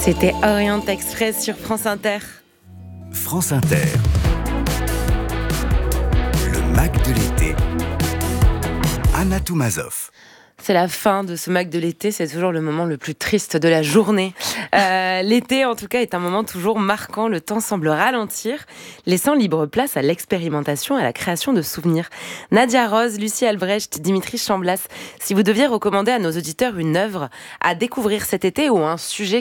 C'était Orient Express sur France Inter. France Inter. Le Mac de l'été. Anna Toumazov. C'est la fin de ce Mac de l'été, c'est toujours le moment le plus triste de la journée. L'été, en tout cas, est un moment toujours marquant. Le temps semble ralentir, laissant libre place à l'expérimentation et à la création de souvenirs. Nadia Rose, Lucie Albrecht, Dimitri Chamblas, si vous deviez recommander à nos auditeurs une œuvre à découvrir cet été ou un sujet